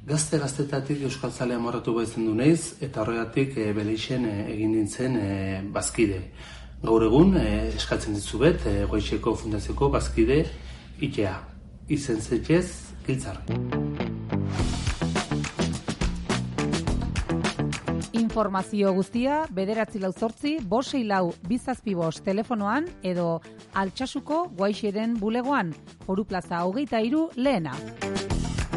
Gaztetatik euskaltzalea morratu baitzen du naiz, eta horregatik Beleixen egin nintzen bazkide. Gaur egun eskatzen ditzuet Goixeko fundazioko bazkide itea. Izen zetxez, giltzar. Informazio guztia 948-564-275 telefonoan edo Altsasuko Goixeren bulegoan, Foru Plaza 23 lehena.